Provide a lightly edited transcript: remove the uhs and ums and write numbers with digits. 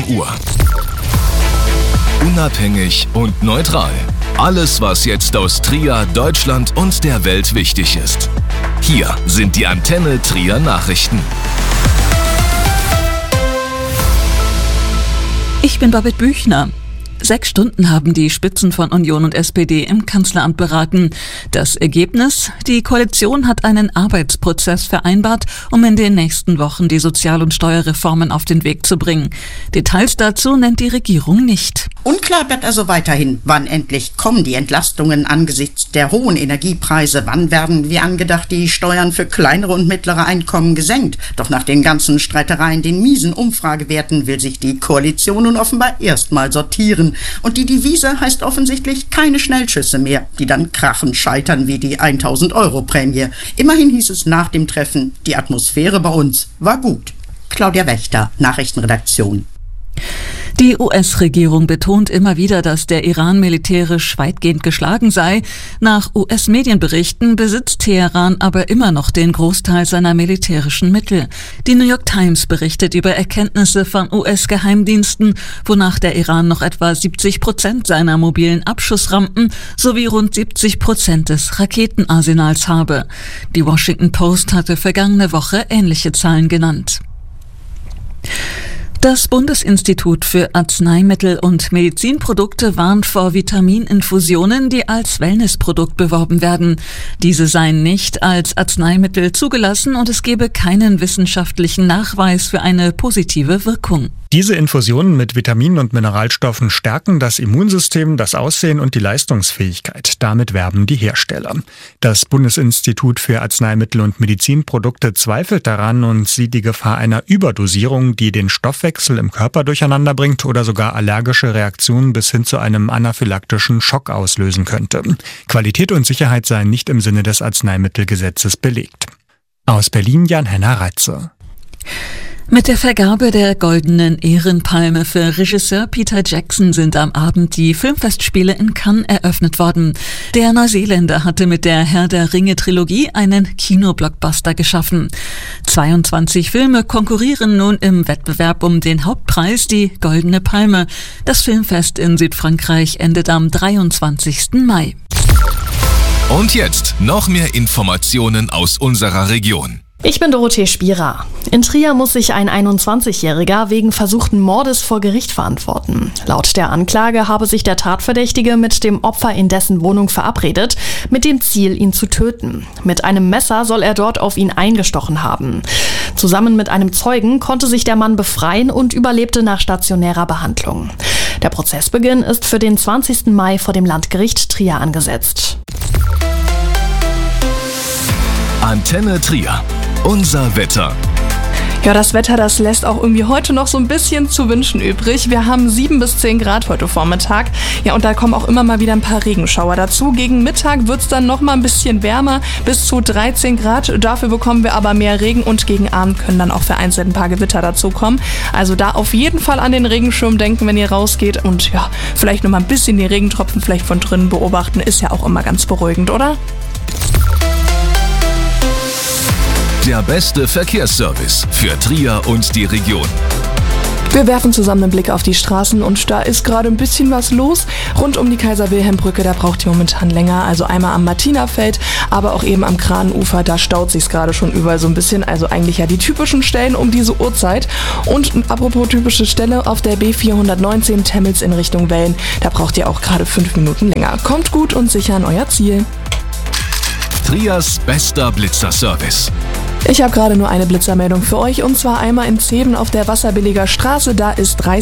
Uhr. Unabhängig und neutral. Alles, was jetzt aus Trier, Deutschland und der Welt wichtig ist. Hier sind die Antenne Trier Nachrichten. Ich bin Babette Büchner. 6 Stunden haben die Spitzen von Union und SPD im Kanzleramt beraten. Das Ergebnis? Die Koalition hat einen Arbeitsprozess vereinbart, um in den nächsten Wochen die Sozial- und Steuerreformen auf den Weg zu bringen. Details dazu nennt die Regierung nicht. Unklar bleibt also weiterhin, wann endlich kommen die Entlastungen angesichts der hohen Energiepreise. Wann werden, wie angedacht, die Steuern für kleinere und mittlere Einkommen gesenkt? Doch nach den ganzen Streitereien, den miesen Umfragewerten, will sich die Koalition nun offenbar erstmal sortieren. Und die Devise heißt offensichtlich keine Schnellschüsse mehr, die dann krachend scheitern wie die 1.000-Euro-Prämie. Immerhin hieß es nach dem Treffen, die Atmosphäre bei uns war gut. Claudia Wächter, Nachrichtenredaktion. Die US-Regierung betont immer wieder, dass der Iran militärisch weitgehend geschlagen sei. Nach US-Medienberichten besitzt Teheran aber immer noch den Großteil seiner militärischen Mittel. Die New York Times berichtet über Erkenntnisse von US-Geheimdiensten, wonach der Iran noch etwa 70% seiner mobilen Abschussrampen sowie rund 70% des Raketenarsenals habe. Die Washington Post hatte vergangene Woche ähnliche Zahlen genannt. Das Bundesinstitut für Arzneimittel und Medizinprodukte warnt vor Vitamininfusionen, die als Wellnessprodukt beworben werden. Diese seien nicht als Arzneimittel zugelassen und es gebe keinen wissenschaftlichen Nachweis für eine positive Wirkung. Diese Infusionen mit Vitaminen und Mineralstoffen stärken das Immunsystem, das Aussehen und die Leistungsfähigkeit. Damit werben die Hersteller. Das Bundesinstitut für Arzneimittel und Medizinprodukte zweifelt daran und sieht die Gefahr einer Überdosierung, die den Stoffwechsel im Körper durcheinander bringt oder sogar allergische Reaktionen bis hin zu einem anaphylaktischen Schock auslösen könnte. Qualität und Sicherheit seien nicht im Sinne des Arzneimittelgesetzes belegt. Aus Berlin Jan-Henner Reitze. Mit der Vergabe der Goldenen Ehrenpalme für Regisseur Peter Jackson sind am Abend die Filmfestspiele in Cannes eröffnet worden. Der Neuseeländer hatte mit der Herr der Ringe-Trilogie einen Kinoblockbuster geschaffen. 22 Filme konkurrieren nun im Wettbewerb um den Hauptpreis, die Goldene Palme. Das Filmfest in Südfrankreich endet am 23. Mai. Und jetzt noch mehr Informationen aus unserer Region. Ich bin Dorothee Spierer. In Trier muss sich ein 21-Jähriger wegen versuchten Mordes vor Gericht verantworten. Laut der Anklage habe sich der Tatverdächtige mit dem Opfer in dessen Wohnung verabredet, mit dem Ziel, ihn zu töten. Mit einem Messer soll er dort auf ihn eingestochen haben. Zusammen mit einem Zeugen konnte sich der Mann befreien und überlebte nach stationärer Behandlung. Der Prozessbeginn ist für den 20. Mai vor dem Landgericht Trier angesetzt. Antenne Trier. Unser Wetter. Ja, das Wetter, das lässt auch irgendwie heute noch so ein bisschen zu wünschen übrig. Wir haben 7 bis 10 Grad heute Vormittag. Ja, und da kommen auch immer mal wieder ein paar Regenschauer dazu. Gegen Mittag wird's dann noch mal ein bisschen wärmer, bis zu 13 Grad. Dafür bekommen wir aber mehr Regen und gegen Abend können dann auch vereinzelt ein paar Gewitter dazukommen. Also da auf jeden Fall an den Regenschirm denken, wenn ihr rausgeht. Und ja, vielleicht noch mal ein bisschen die Regentropfen vielleicht von drinnen beobachten. Ist ja auch immer ganz beruhigend, oder? Der beste Verkehrsservice für Trier und die Region. Wir werfen zusammen einen Blick auf die Straßen und da ist gerade ein bisschen was los. Rund um die Kaiser-Wilhelm-Brücke, da braucht ihr momentan länger. Also einmal am Martinafeld, aber auch eben am Kranenufer, da staut sich's gerade schon überall so ein bisschen. Also eigentlich ja die typischen Stellen um diese Uhrzeit. Und apropos typische Stelle, auf der B419 Temmels in Richtung Wellen, da braucht ihr auch gerade 5 Minuten länger. Kommt gut und sicher an euer Ziel. Triers bester Blitzerservice. Ich habe gerade nur eine Blitzermeldung für euch und zwar einmal in Zehben auf der Wasserbilliger Straße. Da ist 30